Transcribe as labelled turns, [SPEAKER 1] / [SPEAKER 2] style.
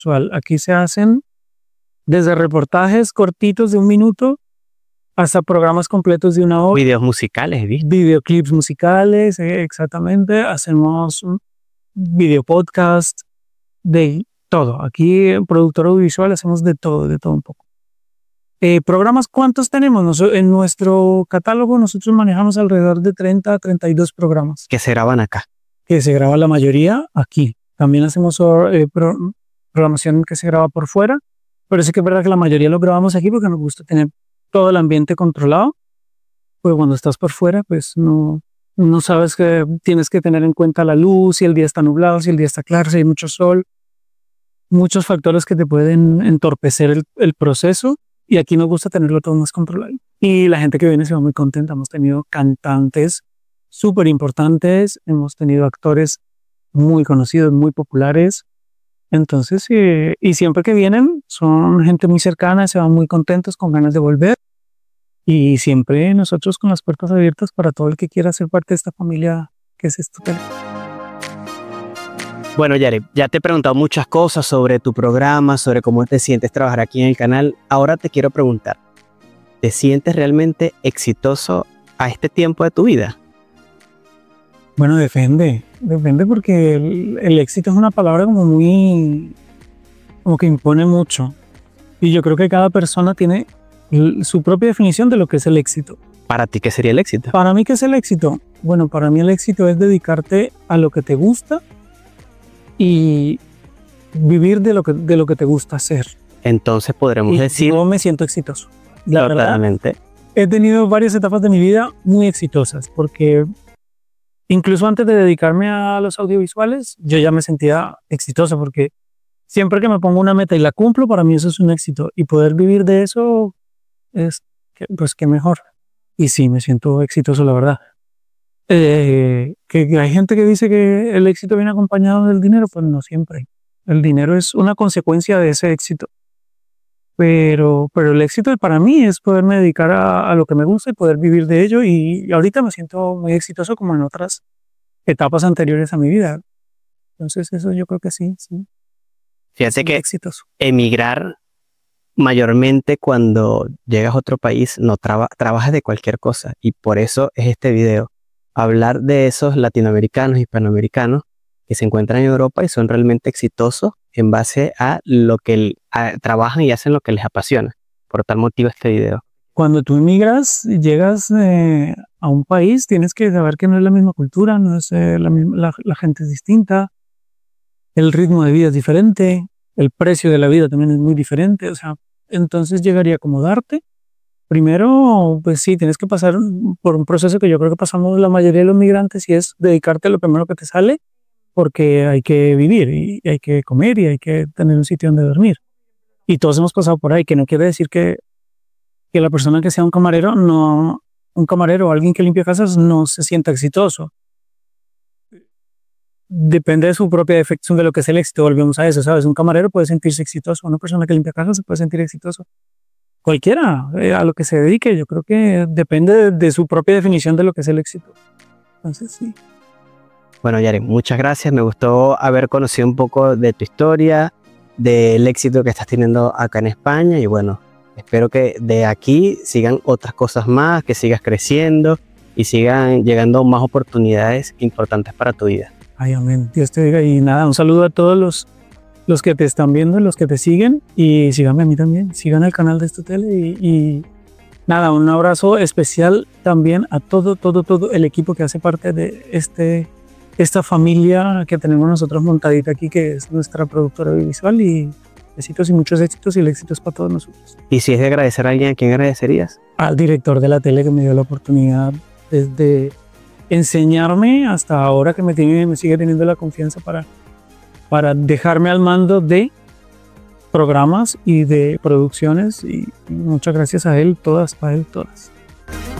[SPEAKER 1] audiovisual. Aquí se hacen desde reportajes cortitos de 1 minuto hasta programas completos de 1 hora.
[SPEAKER 2] Videos musicales, ¿viste?
[SPEAKER 1] Videoclips musicales, exactamente. Hacemos un video podcast, de todo. Aquí en productor audiovisual hacemos de todo un poco. ¿Programas cuántos tenemos? En nuestro catálogo nosotros manejamos alrededor de 30 a 32 programas.
[SPEAKER 2] Que se graban acá.
[SPEAKER 1] Que se graba la mayoría aquí. También hacemos programación que se graba por fuera, pero sí que es verdad que la mayoría lo grabamos aquí porque nos gusta tener todo el ambiente controlado. Pues cuando estás por fuera, pues no sabes que tienes que tener en cuenta la luz, si el día está nublado, si el día está claro, si hay mucho sol. Muchos factores que te pueden entorpecer el proceso, y aquí nos gusta tenerlo todo más controlado. Y la gente que viene se va muy contenta. Hemos tenido cantantes súper importantes, hemos tenido actores muy conocidos, muy populares. Entonces, y siempre que vienen son gente muy cercana, se van muy contentos, con ganas de volver. Y siempre nosotros con las puertas abiertas para todo el que quiera ser parte de esta familia que es Estutele.
[SPEAKER 2] Bueno, Yareb, ya te he preguntado muchas cosas sobre tu programa, sobre cómo te sientes trabajar aquí en el canal. Ahora te quiero preguntar, ¿te sientes realmente exitoso a este tiempo de tu vida?
[SPEAKER 1] Bueno, depende porque el éxito es una palabra como que impone mucho. Y yo creo que cada persona tiene su propia definición de lo que es el éxito.
[SPEAKER 2] ¿Para ti qué sería el éxito?
[SPEAKER 1] Para mí, ¿qué es el éxito? Bueno, para mí el éxito es dedicarte a lo que te gusta y vivir de lo que te gusta hacer.
[SPEAKER 2] Entonces podremos decir...
[SPEAKER 1] Yo me siento exitoso. La
[SPEAKER 2] totalmente.
[SPEAKER 1] verdad, he tenido varias etapas de mi vida muy exitosas, porque incluso antes de dedicarme a los audiovisuales, yo ya me sentía exitoso, porque siempre que me pongo una meta y la cumplo, para mí eso es un éxito. Y poder vivir de eso es, pues, qué mejor. Y sí, me siento exitoso, la verdad. Que hay gente que dice que el éxito viene acompañado del dinero, pues no siempre. El dinero es una consecuencia de ese éxito. Pero el éxito para mí es poderme dedicar a lo que me gusta y poder vivir de ello. Y ahorita me siento muy exitoso como en otras etapas anteriores a mi vida. Entonces eso yo creo que sí.
[SPEAKER 2] Fíjate que
[SPEAKER 1] exitoso.
[SPEAKER 2] Emigrar, mayormente cuando llegas a otro país, no trabajas de cualquier cosa. Y por eso es este video. Hablar de esos latinoamericanos, hispanoamericanos que se encuentran en Europa y son realmente exitosos en base a lo que trabajan y hacen lo que les apasiona. Por tal motivo este video.
[SPEAKER 1] Cuando tú emigras, llegas a un país, tienes que saber que no es la misma cultura, no es la gente es distinta, el ritmo de vida es diferente, el precio de la vida también es muy diferente. O sea, entonces llegaría a acomodarte. Primero, pues sí, tienes que pasar por un proceso que yo creo que pasamos la mayoría de los migrantes, y es dedicarte a lo primero que te sale, porque hay que vivir y hay que comer y hay que tener un sitio donde dormir. Y todos hemos pasado por ahí, que no quiere decir que la persona que sea un camarero o alguien que limpia casas no se sienta exitoso. Depende de su propia definición de lo que es el éxito. Volvemos a eso, ¿sabes? Un camarero puede sentirse exitoso, una persona que limpia casas se puede sentir exitoso. Cualquiera, a lo que se dedique, yo creo que depende de su propia definición de lo que es el éxito. Entonces, sí.
[SPEAKER 2] Bueno, Yareb, muchas gracias. Me gustó haber conocido un poco de tu historia, del éxito que estás teniendo acá en España, y bueno, espero que de aquí sigan otras cosas más, que sigas creciendo y sigan llegando más oportunidades importantes para tu vida.
[SPEAKER 1] Ay, amén. Dios te diga. Y nada, un saludo a todos los que te están viendo, los que te siguen, y síganme a mí también, sigan el canal de Estutele y nada, un abrazo especial también a todo el equipo que hace parte de esta familia que tenemos nosotros montadita aquí, que es nuestra productora audiovisual. Y besitos y muchos éxitos, y el éxito es para todos nosotros.
[SPEAKER 2] Y si es de agradecer a alguien, ¿a quién agradecerías?
[SPEAKER 1] Al director de la tele, que me dio la oportunidad desde enseñarme hasta ahora, que me sigue teniendo la confianza para dejarme al mando de programas y de producciones, y muchas gracias a él, todas.